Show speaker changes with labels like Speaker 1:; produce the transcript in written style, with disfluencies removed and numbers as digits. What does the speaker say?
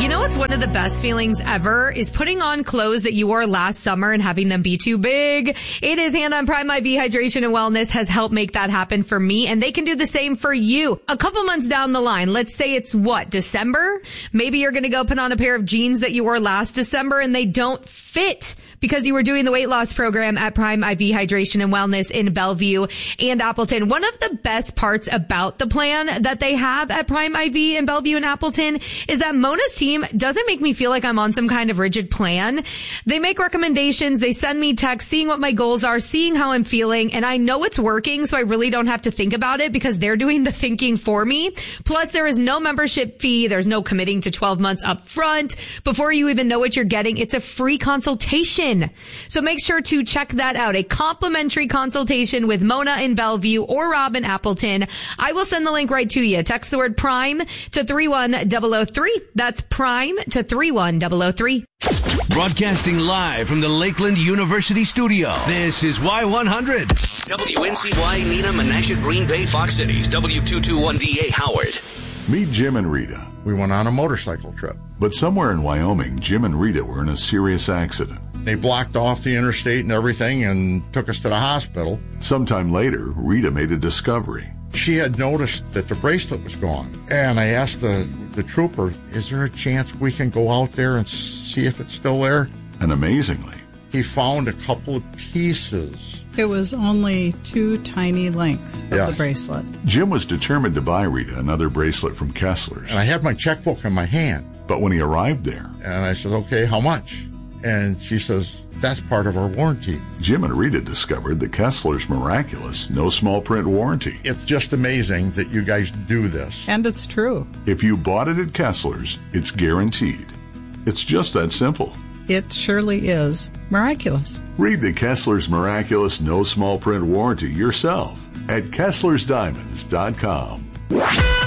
Speaker 1: You know what's one of the best feelings ever is putting on clothes that you wore last summer and having them be too big. It is Hannah on Prime IV Hydration and Wellness has helped make that happen for me, and they can do the same for you. A couple months down the line, let's say it's December? Maybe you're going to go put on a pair of jeans that you wore last December and they don't fit because you were doing the weight loss program at Prime IV Hydration and Wellness in Bellevue and Appleton. One of the best parts about the plan that they have at Prime IV in Bellevue and Appleton is that Mona's team doesn't make me feel like I'm on some kind of rigid plan. They make recommendations. They send me texts, seeing what my goals are, seeing how I'm feeling. And I know it's working, so I really don't have to think about it because they're doing the thinking for me. Plus, there is no membership fee. There's no committing to 12 months up front before you even know what you're getting. It's a free consultation. So make sure to check that out. A complimentary consultation with Mona in Bellevue or Rob in Appleton. I will send the link right to you. Text the word PRIME to 31003. That's PRIME to 31003.
Speaker 2: Broadcasting live from the Lakeland University studio. This is Y100.
Speaker 3: WNCY, Nina, Menasha, Green Bay, Fox Cities, W221DA, Howard.
Speaker 4: Meet Jim and Rita.
Speaker 5: We went on a motorcycle trip.
Speaker 4: But somewhere in Wyoming, Jim and Rita were in a serious accident.
Speaker 5: They blocked off the interstate and everything and took us to the hospital.
Speaker 4: Sometime later, Rita made a discovery.
Speaker 5: She had noticed that the bracelet was gone. And I asked the trooper, is there a chance we can go out there and see if it's still there?
Speaker 4: And amazingly,
Speaker 5: he found a couple of pieces.
Speaker 6: It was only 2 tiny links of the bracelet.
Speaker 4: Jim was determined to buy Rita another bracelet from Kessler's.
Speaker 5: And I had my checkbook in my hand.
Speaker 4: But when he arrived there,
Speaker 5: and I said, okay, how much? And she says, that's part of our warranty.
Speaker 4: Jim and Rita discovered the Kessler's miraculous no small print warranty.
Speaker 5: It's just amazing that you guys do this.
Speaker 6: And it's true.
Speaker 4: If you bought it at Kessler's, it's guaranteed. It's just that simple.
Speaker 6: It surely is miraculous.
Speaker 4: Read the Kessler's miraculous no small print warranty yourself at Kessler'sDiamonds.com.